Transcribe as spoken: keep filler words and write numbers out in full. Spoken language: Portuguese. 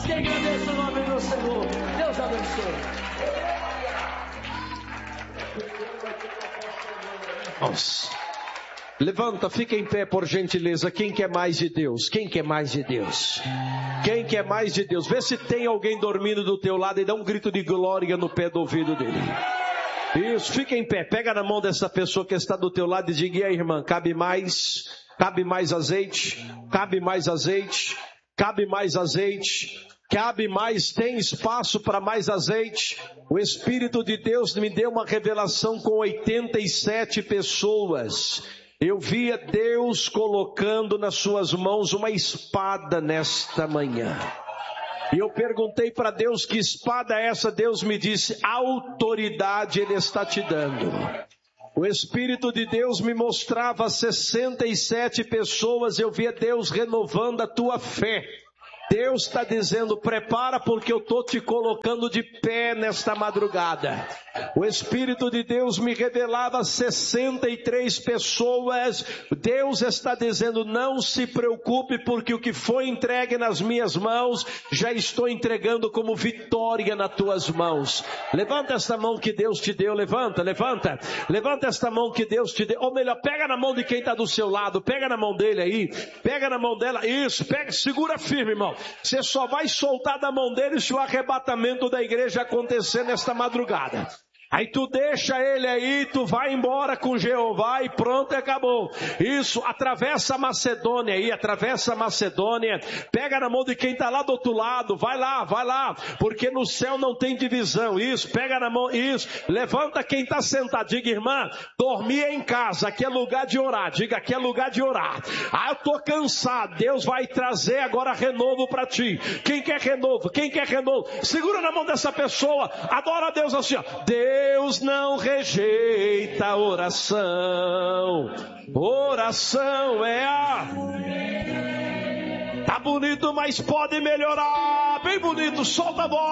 Mas quem agradeça o nome do Senhor, Deus abençoe. Vamos. Levanta, fica em pé por gentileza. Quem quer mais de Deus? Quem quer mais de Deus? Quem quer mais de Deus? Vê se tem alguém dormindo do teu lado e dá um grito de glória no pé do ouvido dele. Isso, fica em pé. Pega na mão dessa pessoa que está do teu lado e diga: e aí, irmã, cabe mais? Cabe mais azeite? Cabe mais azeite? Cabe mais azeite? Cabe mais? Tem espaço para mais azeite? O Espírito de Deus me deu uma revelação com oitenta e sete pessoas. Eu via Deus colocando nas suas mãos uma espada nesta manhã. E eu perguntei para Deus: que espada é essa? Deus me disse: autoridade Ele está te dando. O Espírito de Deus me mostrava sessenta e sete pessoas. Eu via Deus renovando a tua fé. Deus está dizendo: prepara, porque eu estou te colocando de pé nesta madrugada. O Espírito de Deus me revelava sessenta e três pessoas. Deus está dizendo: não se preocupe, porque o que foi entregue nas minhas mãos, já estou entregando como vitória nas tuas mãos. Levanta esta mão que Deus te deu, levanta, levanta. Levanta esta mão que Deus te deu. Ou melhor, pega na mão de quem está do seu lado, pega na mão dele aí, pega na mão dela, isso, pega, segura firme, irmão. Você só vai soltar da mão dele se o arrebatamento da igreja acontecer nesta madrugada. Aí tu deixa ele aí, tu vai embora com Jeová e pronto, acabou. Isso, atravessa a Macedônia aí, atravessa a Macedônia, pega na mão de quem está lá do outro lado, vai lá, vai lá, porque no céu não tem divisão. Isso, pega na mão, isso, levanta quem está sentado, diga: irmã, dormir em casa, aqui é lugar de orar, diga: aqui é lugar de orar. Ah, eu estou cansado, Deus vai trazer agora renovo para ti. Quem quer renovo? Quem quer renovo? Segura na mão dessa pessoa, adora a Deus assim, ó. Deus Deus não rejeita a oração. Oração é a... Tá bonito, mas pode melhorar. Bem bonito, solta a voz.